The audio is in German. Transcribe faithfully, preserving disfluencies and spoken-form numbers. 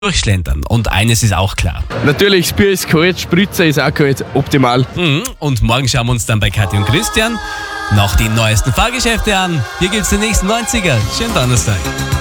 durchschlendern. Und eines ist auch klar. Natürlich, das Bier ist kalt, Spritzer ist auch kalt, optimal. Mhm. Und morgen schauen wir uns dann bei Kathi und Christian noch die neuesten Fahrgeschäfte an. Hier gibt's den nächsten neunziger. Schönen Donnerstag.